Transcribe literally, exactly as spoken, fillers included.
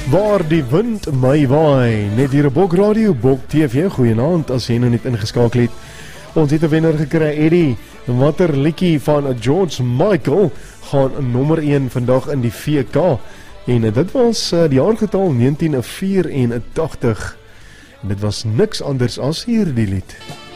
Waar die wind my waai, net hier op Bok Radio, Bok T V, goeienaand, as jy nou net ingeskakel het. Ons het 'n wenner gekry, Eddie, watter liedjie van George Michael gaan nommer een vandag in die V K, en dit was uh, die jaargetal negentien vyf agt, en dit was niks anders as hierdie lied.